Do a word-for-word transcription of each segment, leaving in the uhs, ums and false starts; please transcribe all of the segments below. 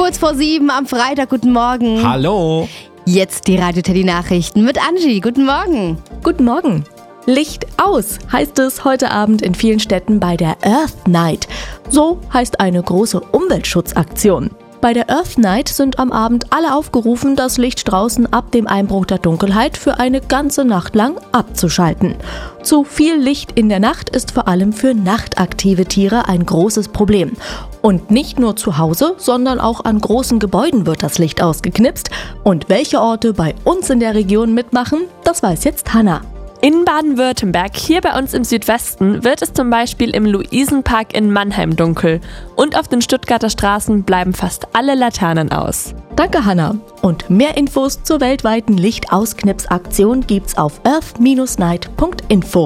Kurz vor sieben am Freitag, guten Morgen. Hallo. Jetzt die Radio Teddy Nachrichten mit Angie. Guten Morgen. Guten Morgen. Licht aus, heißt es heute Abend in vielen Städten bei der Earth Night. So heißt eine große Umweltschutzaktion. Bei der Earth Night sind am Abend alle aufgerufen, das Licht draußen ab dem Einbruch der Dunkelheit für eine ganze Nacht lang abzuschalten. Zu viel Licht in der Nacht ist vor allem für nachtaktive Tiere ein großes Problem. Und nicht nur zu Hause, sondern auch an großen Gebäuden wird das Licht ausgeknipst. Und welche Orte bei uns in der Region mitmachen, das weiß jetzt Hannah. In Baden-Württemberg, hier bei uns im Südwesten, wird es zum Beispiel im Luisenpark in Mannheim dunkel. Und auf den Stuttgarter Straßen bleiben fast alle Laternen aus. Danke, Hannah. Und mehr Infos zur weltweiten Lichtausknipsaktion gibt's auf earth dash night punkt info.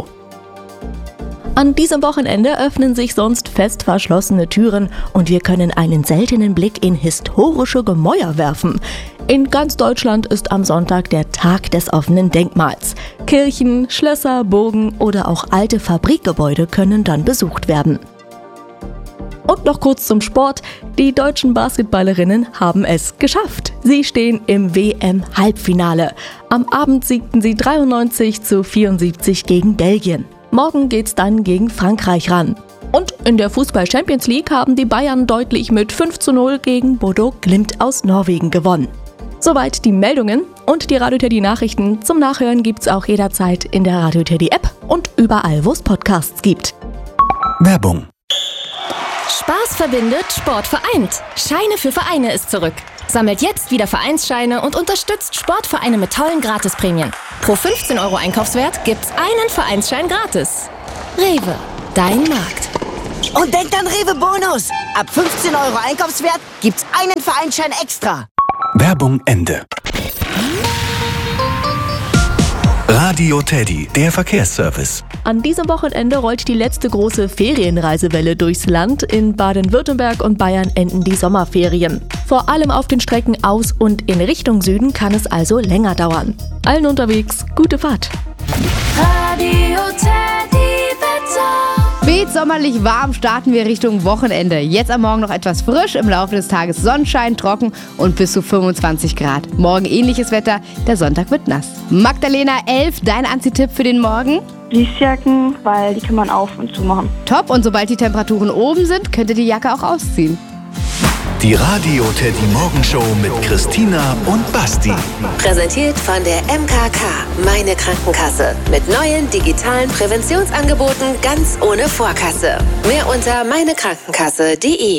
An diesem Wochenende öffnen sich sonst fest verschlossene Türen und wir können einen seltenen Blick in historische Gemäuer werfen. In ganz Deutschland ist am Sonntag der Tag des offenen Denkmals. Kirchen, Schlösser, Burgen oder auch alte Fabrikgebäude können dann besucht werden. Und noch kurz zum Sport. Die deutschen Basketballerinnen haben es geschafft. Sie stehen im W M-Halbfinale. Am Abend siegten sie dreiundneunzig zu vierundsiebzig gegen Belgien. Morgen geht's dann gegen Frankreich ran. Und in der Fußball-Champions League haben die Bayern deutlich mit fünf zu null gegen Bodo Glimt aus Norwegen gewonnen. Soweit die Meldungen und die Radio Teddy Nachrichten zum Nachhören gibt's auch jederzeit in der Radio Teddy App und überall, wo es Podcasts gibt. Werbung. Spaß verbindet, Sport vereint. Scheine für Vereine ist zurück. Sammelt jetzt wieder Vereinsscheine und unterstützt Sportvereine mit tollen Gratisprämien. Pro fünfzehn Euro Einkaufswert gibt's einen Vereinsschein gratis. Rewe, dein Markt. Und denkt an Rewe Bonus. Ab fünfzehn Euro Einkaufswert gibt's einen Vereinsschein extra. Werbung Ende. Radio Teddy, der Verkehrsservice. An diesem Wochenende rollt die letzte große Ferienreisewelle durchs Land. In Baden-Württemberg und Bayern enden die Sommerferien. Vor allem auf den Strecken aus und in Richtung Süden kann es also länger dauern. Allen unterwegs, gute Fahrt. Radio Teddy Wetter. Beet sommerlich warm starten wir Richtung Wochenende. Jetzt am Morgen noch etwas frisch, im Laufe des Tages Sonnenschein, trocken und bis zu fünfundzwanzig Grad. Morgen ähnliches Wetter, der Sonntag wird nass. Magdalena elf, dein Anziehtipp für den Morgen? Fließjacken, weil die kann man auf und zu machen. Top, und sobald die Temperaturen oben sind, könnt ihr die Jacke auch ausziehen. Die Radio Teddy Morgenshow mit Christina und Basti. Präsentiert von der M K K, meine Krankenkasse. Mit neuen digitalen Präventionsangeboten ganz ohne Vorkasse. Mehr unter meine krankenkasse punkt de.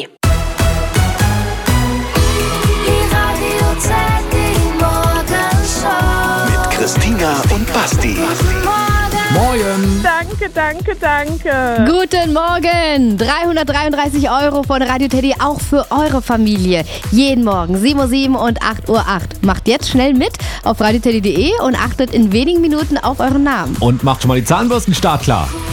Die Radio Teddy Morgenshow Mit Christina und Basti. Morgen. Danke, danke, danke. Guten Morgen. dreihundertdreiunddreißig Euro von Radio Teddy auch für eure Familie. Jeden Morgen sieben Uhr sieben und acht Uhr acht. Macht jetzt schnell mit auf radio teddy punkt de und achtet in wenigen Minuten auf euren Namen. Und macht schon mal die Zahnbürsten startklar.